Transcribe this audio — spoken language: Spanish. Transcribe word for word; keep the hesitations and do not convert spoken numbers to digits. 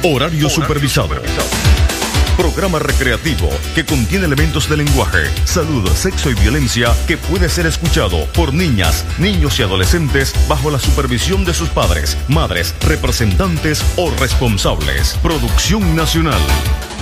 Horario supervisado. Programa recreativo que contiene elementos de lenguaje, salud, sexo y violencia que puede ser escuchado por niñas, niños y adolescentes bajo la supervisión de sus padres, madres, representantes o responsables. Producción nacional.